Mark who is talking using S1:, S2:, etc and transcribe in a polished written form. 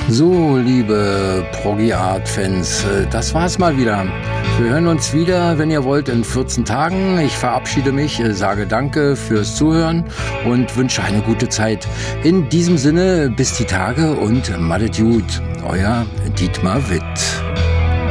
S1: So, liebe Proggy-Art-Fans, das war's mal wieder. Wir hören uns wieder, wenn ihr wollt, in 14 Tagen. Ich verabschiede mich, sage Danke fürs Zuhören und wünsche eine gute Zeit. In diesem Sinne, bis die Tage und madet gut. Euer Dietmar Witt.